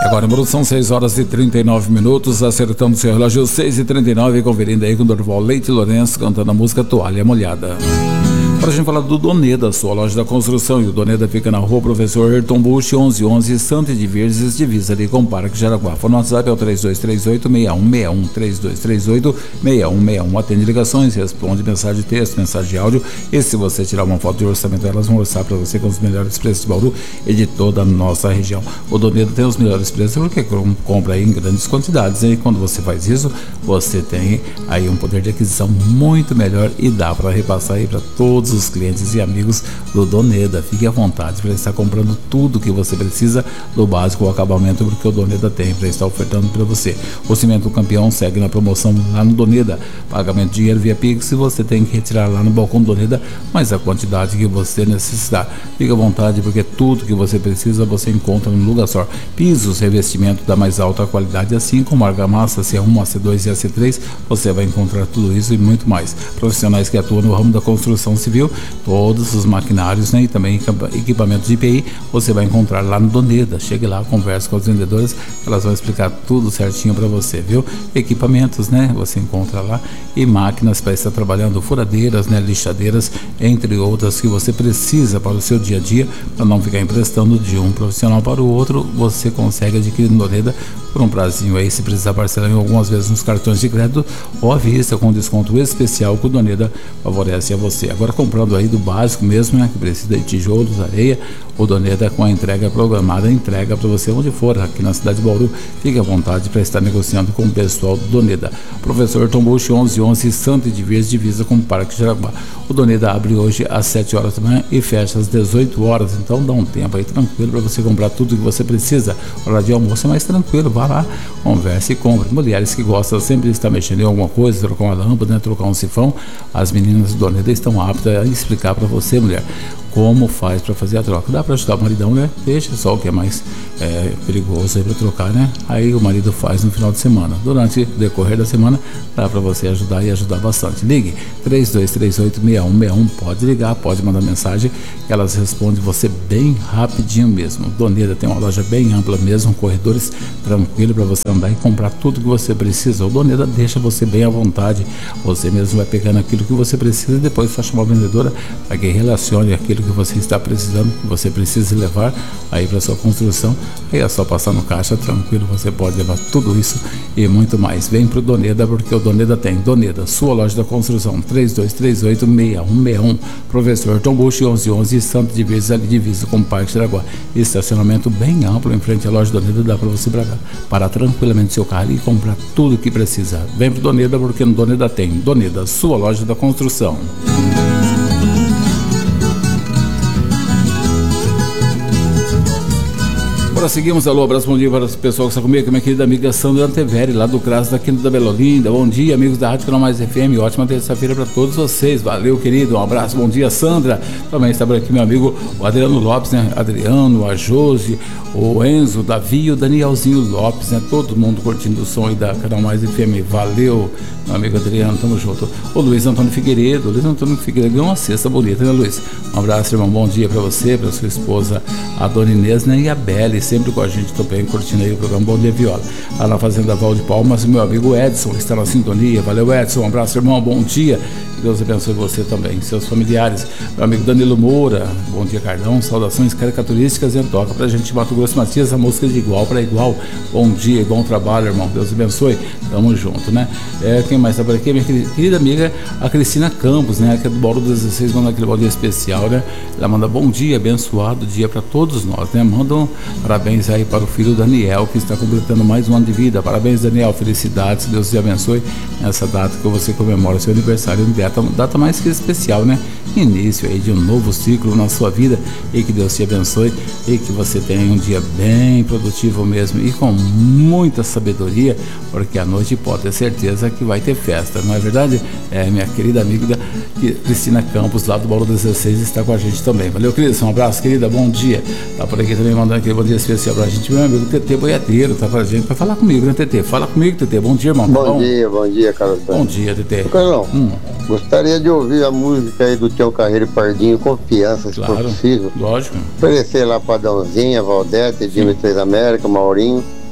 Agora, em produção, 6 horas e 39 minutos, acertando o seu relógio, 6h39, conferindo aí com o Dorival Leite Lourenço, cantando a música Toalha Molhada. Para a gente falar do Doneda, sua loja da construção, e o Doneda fica na rua Professor Ayrton Bush, 1111, Santa de Virges, divisa ali com o Parque Jaraguá. O WhatsApp é o 3238-6161, 3238-6161. Atende ligações, responde mensagem de texto, mensagem de áudio, e se você tirar uma foto de orçamento, elas vão orçar para você com os melhores preços de Bauru e de toda a nossa região. O Doneda tem os melhores preços porque compra aí em grandes quantidades, e quando você faz isso, você tem aí um poder de aquisição muito melhor e dá para repassar aí para todos os clientes e amigos do Doneda. Fique à vontade para estar comprando tudo que você precisa, do básico ao acabamento, porque o Doneda tem para estar ofertando para você. O Cimento Campeão segue na promoção lá no Doneda, pagamento de dinheiro via Pix, e você tem que retirar lá no balcão do Doneda, mas a quantidade que você necessitar. Fique à vontade, porque tudo que você precisa você encontra num lugar só. Pisos, revestimento da mais alta qualidade, assim como argamassa C1, AC2 e AC3, você vai encontrar tudo isso e muito mais. Profissionais que atuam no ramo da construção civil, todos os maquinários, né, e também equipamentos de IPI, você vai encontrar lá no Doneda. Chegue lá, converse com as vendedoras, elas vão explicar tudo certinho para você, viu? Equipamentos, né, você encontra lá, e máquinas para estar trabalhando, furadeiras, né, lixadeiras, entre outras que você precisa para o seu dia a dia, para não ficar emprestando de um profissional para o outro. Você consegue adquirir no Doneda por um prazinho aí, se precisar parcelar algumas vezes nos cartões de crédito ou à vista, com desconto especial que o Doneda favorece a você. Agora, comprando aí do básico mesmo, né, que precisa de tijolos, areia, o Doneda com a entrega programada, entrega para você onde for, aqui na cidade de Bauru. Fique à vontade para estar negociando com o pessoal do Doneda. Professor Ayrton Bush, 1111, Santa de Virges, divisa com o Parque Jaraguá. O Doneda abre hoje às 7 horas da manhã e fecha às 18 horas, então dá um tempo aí tranquilo para você comprar tudo que você precisa. Hora de almoço é mais tranquilo, vá lá, converse e compre. Mulheres que gostam sempre de estar mexendo em alguma coisa, trocar uma lâmpada, né, trocar um sifão, as meninas do Doneda estão aptas a explicar para você, mulher, como faz para fazer a troca. Dá para ajudar o maridão, né? Deixa só o que é mais perigoso aí para trocar, né? Aí o marido faz no final de semana. Durante o decorrer da semana, dá para você ajudar e ajudar bastante. Ligue 3238-6161, pode ligar, pode mandar mensagem, que elas respondem você bem rapidinho mesmo. Doneda tem uma loja bem ampla mesmo, corredores tranquilo para você andar e comprar tudo que você precisa. O Doneda deixa você bem à vontade, você mesmo vai pegando aquilo que você precisa e depois só chamar a vendedora para que relacione aquilo que você está precisando, que você precisa levar aí para sua construção. Aí é só passar no caixa tranquilo, você pode levar tudo isso e muito mais. Vem pro Doneda, porque o Doneda tem. Doneda, sua loja da construção, 3238-6161, Professor Ayrton Bush, 1111, Santa de Virges, ali divisa com o Parque Jaraguá. Estacionamento bem amplo em frente à loja Doneda, dá para você parar tranquilamente seu carro e comprar tudo o que precisa. Vem pro Doneda, porque no Doneda tem. Doneda, sua loja da construção. Agora seguimos, alô, abraço, bom dia para o pessoal que está comigo, minha querida amiga Sandra Anteveri, lá do CRAS da Quinta da Bela Olinda. Bom dia, amigos da Rádio Canal Mais FM, ótima terça-feira para todos vocês, valeu, querido, um abraço, bom dia, Sandra. Também está por aqui meu amigo o Adriano Lopes, né, Adriano, a Josi, o Enzo, o Davi e o Danielzinho Lopes, né, todo mundo curtindo o som aí da Canal Mais FM, valeu, meu amigo Adriano, tamo junto. O Luiz Antônio Figueiredo ganhou uma cesta bonita, né, Luiz? Um abraço, irmão, bom dia para você, para sua esposa, a Dona Inês, né, e a Beli, sempre com a gente também, curtindo aí o programa Bom Dia Viola. Lá na Fazenda Val de Palmas, meu amigo Edson está na sintonia. Valeu, Edson, um abraço, irmão, bom dia. Que Deus abençoe você também, seus familiares. Meu amigo Danilo Moura, bom dia, Cardão, saudações caricaturísticas e toca pra gente, Mato Grosso Matias, a música de igual para igual. Bom dia e bom trabalho, irmão, Deus abençoe, tamo junto, né? Quem mais está por aqui? Minha querida amiga, a Cristina Campos, né, que é do Bauru 16, manda aquele bom dia especial, né? Ela manda bom dia, abençoado dia para todos nós, né? Manda um parabéns aí para o filho Daniel, que está completando mais um ano de vida. Parabéns, Daniel, felicidades, Deus te abençoe nessa data que você comemora seu aniversário, data mais que especial, né? Início aí de um novo ciclo na sua vida, e que Deus te abençoe e que você tenha um dia bem produtivo mesmo e com muita sabedoria, porque à noite pode ter certeza que vai ter festa, não é verdade? Minha querida amiga Cristina Campos, lá do Bauru 16, está com a gente também. Valeu, Cris, um abraço, querida, bom dia. Tá por aqui também mandando aquele bom dia especial pra gente, meu amigo TT Boiadeiro, tá pra gente, vai falar comigo, né, TT? Fala comigo, TT, bom dia, irmão. Bom dia, Carlos. Bom dia, TT. Carlão, gostaria de ouvir a música aí do Teu Carreiro Pardinho, Confiança, se for possível. Lógico. Oferecer lá pra Dãozinha, Valdete, Edime 3 América, Maurinho.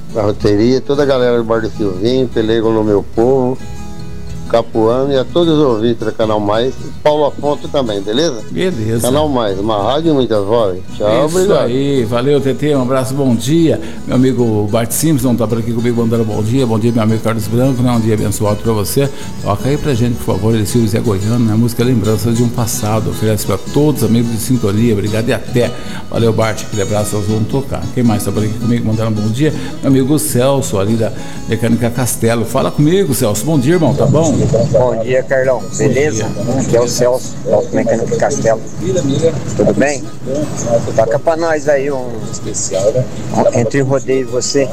Garroteria, toda a galera do Bar do Silvinho, Pelego no Meu Povo, Capuano e a todos os ouvintes do Canal Mais, e Paulo Afonso também, beleza? Beleza. Canal Mais, uma rádio e muitas vozes. Tchau, Isso obrigado. aí, valeu, TT, um abraço, bom dia. Meu amigo Bart Simpson tá por aqui comigo mandando bom dia, meu amigo Carlos Branco, né? Um dia abençoado pra você. Toca aí pra gente, por favor, ele Silvio Zé Goiano, né? A música Lembranças de um Passado, oferece pra todos os amigos de sintonia, obrigado e até. Valeu, Bart, aquele abraço, nós vamos tocar. Quem mais tá por aqui comigo mandando bom dia? Meu amigo Celso, ali da Mecânica Castelo. Fala comigo, Celso, bom dia, irmão, tá bom? Bom dia, Carlão. Beleza? Aqui é o Celso, Alto Mecânico Castelo. Tudo bem? Toca pra nós aí Entre o Rodeio e Você.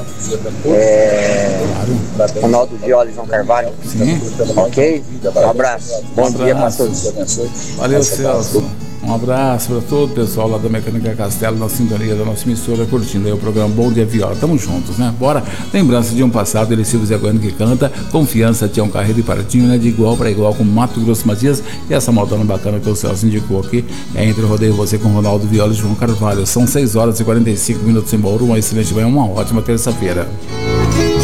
Ronaldo Viola e João Carvalho. Sim. Ok? Um abraço. Bom dia pra todos. Valeu, Celso. Um abraço para todo o pessoal lá da Mecânica Castelo, na sintonia da nossa emissora, curtindo aí o programa Bom Dia Viola. Tamo juntos, né? Bora. Lembrança de um passado, ele Silvio Zé Goiano que canta, Confiança, Tião Carreiro e Partinho, né? De igual para igual com Mato Grosso Matias. E essa montana bacana que o Celso indicou aqui é Entre o Rodeio e Você com Ronaldo Viola e João Carvalho. São 6 horas e 45 minutos em Bauru. Uma excelente manhã, uma ótima terça-feira.